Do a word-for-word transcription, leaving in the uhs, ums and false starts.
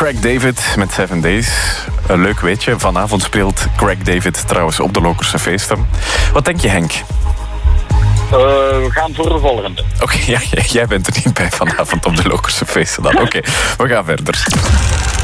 Craig David met Seven Days. Een leuk weetje. Vanavond speelt Craig David trouwens op de Lokerse feesten. Wat denk je, Henk? Uh, we gaan voor de volgende. Oké, okay, ja, jij bent er niet bij vanavond op de Lokerse feesten dan. Oké, okay, we gaan verder.